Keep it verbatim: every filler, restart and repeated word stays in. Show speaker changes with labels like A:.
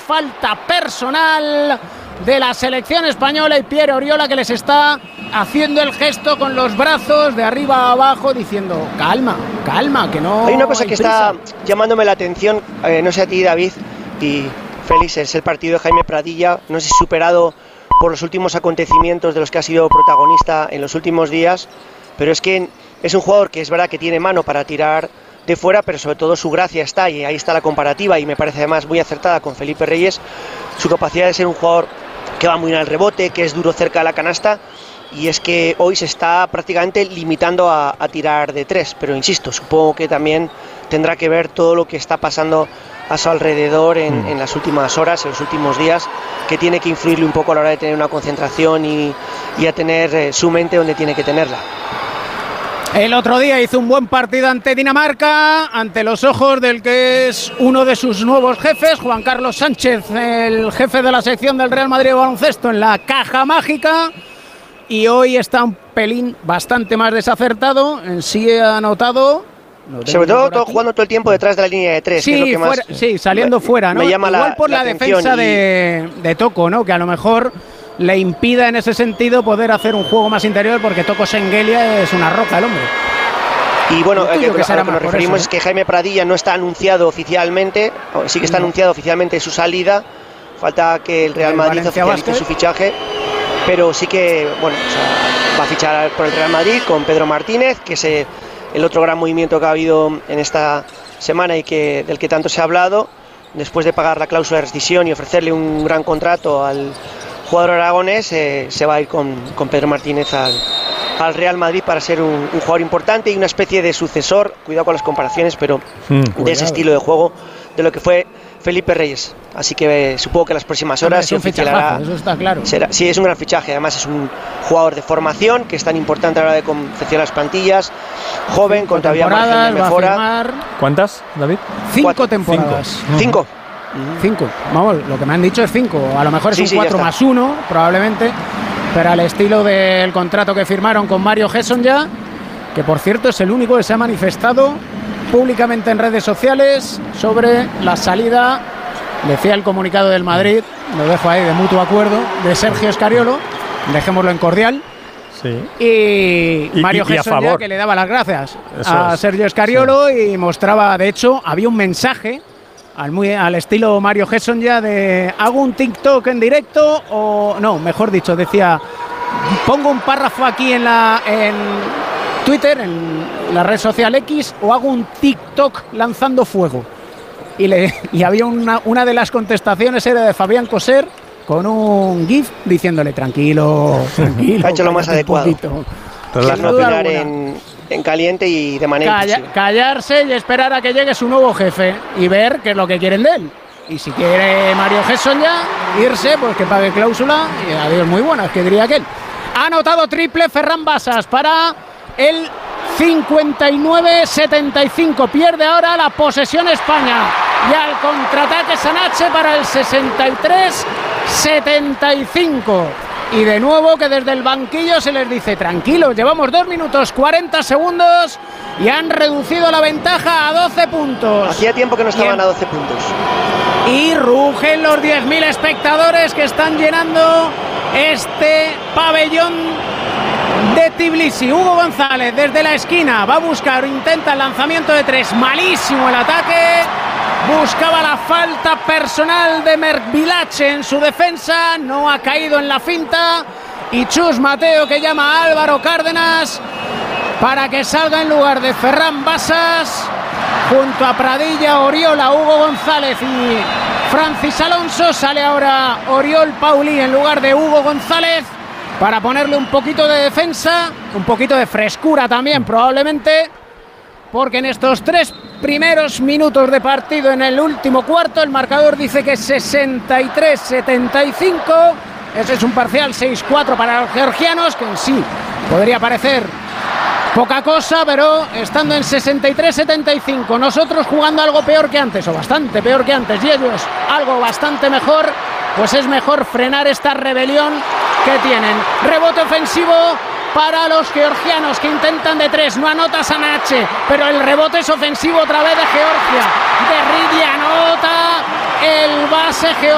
A: falta personal de la selección española y Pierre Oriola, que les está haciendo el gesto con los brazos de arriba a abajo diciendo calma, calma, que no
B: hay una cosa
A: hay
B: que
A: prisa.
B: está llamándome la atención, eh, no sé a ti, David y Félix, es el partido de Jaime Pradilla. No sé si superado por los últimos acontecimientos de los que ha sido protagonista en los últimos días, pero es que es un jugador que es verdad que tiene mano para tirar de fuera, pero sobre todo su gracia está, y ahí está la comparativa, y me parece además muy acertada con Felipe Reyes, su capacidad de ser un jugador que va muy bien al rebote, que es duro cerca de la canasta, y es que hoy se está prácticamente limitando a, a tirar de tres, pero insisto, supongo que también tendrá que ver todo lo que está pasando a su alrededor en, mm. en las últimas horas, en los últimos días, que tiene que influirle un poco a la hora de tener una concentración y, y a tener eh, su mente donde tiene que tenerla.
A: El otro día hizo un buen partido ante Dinamarca, ante los ojos del que es uno de sus nuevos jefes, Juan Carlos Sánchez, el jefe de la sección del Real Madrid de baloncesto en la caja mágica, y hoy está un pelín bastante más desacertado. En sí ha anotado,
B: sobre todo, todo jugando todo el tiempo detrás de la línea de tres,
A: sí,
B: que es lo que
A: fuera,
B: más
A: sí, saliendo
B: me,
A: fuera, ¿no?
B: Me llama
A: Igual
B: la,
A: por la,
B: la
A: defensa
B: y...
A: de, de Toko, ¿no? Que a lo mejor le impida en ese sentido poder hacer un juego más interior, porque Toko Sengelia es una roca el hombre.
B: Y bueno,
A: que,
B: que,
A: que
B: a lo que nos referimos
A: eso, ¿eh?
B: es que Jaime Pradilla no está anunciado oficialmente, sí que está no. anunciado oficialmente su salida, falta que el Real Madrid
A: Valencia
B: oficialice
A: Basket.
B: su fichaje, pero sí que, bueno, o sea, va a fichar por el Real Madrid con Pedro Martínez, que es el otro gran movimiento que ha habido en esta semana y que del que tanto se ha hablado, después de pagar la cláusula de rescisión y ofrecerle un gran contrato al jugador aragonés, eh, se va a ir con, con Pedro Martínez al, al Real Madrid para ser un, un jugador importante y una especie de sucesor, cuidado con las comparaciones, pero mm, de ese estilo de juego de lo que fue Felipe Reyes. Así que eh, supongo que en las próximas horas
A: se oficialará. Eso está claro.
B: Será, sí, es un gran fichaje. Además es un jugador de formación que es tan importante a la hora de confeccionar las plantillas. Joven, con todavía margen de mejora.
C: ¿Cuántas, David?
A: Cinco
B: Cuatro.
A: temporadas.
B: Cinco. Cinco.
A: Cinco. Vamos, lo que me han dicho es cinco. A lo mejor es
B: sí,
A: un
B: sí,
A: cuatro más uno, probablemente. Pero al estilo del contrato que firmaron con Mario Gesson ya, que por cierto es el único que se ha manifestado públicamente en redes sociales sobre la salida, decía el comunicado del Madrid, lo dejo ahí de mutuo acuerdo, de Sergio Scariolo, dejémoslo en cordial.
C: Sí.
A: Y, y Mario Gesson ya que le daba las gracias Eso a es. Sergio Scariolo, sí. Y mostraba, de hecho, había un mensaje al, muy, al estilo Mario Gesson ya de hago un TikTok en directo o no, mejor dicho, decía pongo un párrafo aquí en la en Twitter, en la red social X, o hago un TikTok lanzando fuego. Y, le, y había una, una de las contestaciones era de Fabián Coser con un GIF diciéndole tranquilo, tranquilo.
B: Ha hecho lo más adecuado. En, en caliente y de manera
A: Calla, callarse y esperar a que llegue su nuevo jefe y ver qué es lo que quieren de él. Y si quiere Mario Gesson ya irse, pues que pague cláusula y adiós muy buenas, que diría aquel. Ha anotado triple Ferran Bassas para el cincuenta y nueve setenta y cinco. Pierde ahora la posesión España y al contraataque Sanache para el sesenta y tres setenta y cinco. Y de nuevo que desde el banquillo se les dice tranquilos, llevamos dos minutos cuarenta segundos y han reducido la ventaja a doce puntos.
B: Hacía tiempo que no estaban a doce puntos.
A: Y rugen los diez mil espectadores que están llenando este pabellón de Tbilisi. Hugo González desde la esquina va a buscar, intenta el lanzamiento de tres, malísimo el ataque. Buscaba la falta personal de Merkvilache en su defensa, no ha caído en la finta. Y Chus Mateo que llama a Álvaro Cárdenas para que salga en lugar de Ferran Bassas. Junto a Pradilla, Oriola, Hugo González y Francis Alonso. Sale ahora Oriol Pauli en lugar de Hugo González para ponerle un poquito de defensa, un poquito de frescura también probablemente, porque en estos tres primeros minutos de partido en el último cuarto el marcador dice que sesenta y tres setenta y cinco. Ese es un parcial seis cuatro para los georgianos, que en sí podría parecer poca cosa, pero estando en sesenta y tres setenta y cinco, nosotros jugando algo peor que antes, o bastante peor que antes, y ellos algo bastante mejor, pues es mejor frenar esta rebelión que tienen. Rebote ofensivo para los georgianos que intentan de tres, no anota Sanache, pero el rebote es ofensivo otra vez de Georgia. De Ridi anota el base georgiano.